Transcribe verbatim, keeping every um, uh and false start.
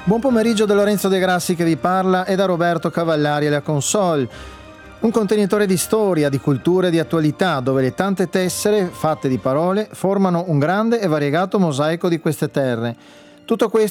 Buon pomeriggio da Lorenzo De Grassi che vi parla e da Roberto Cavallari alla console. Un contenitore di storia, di cultura e di attualità, dove le tante tessere fatte di parole formano un grande e variegato mosaico di queste terre. Tutto questo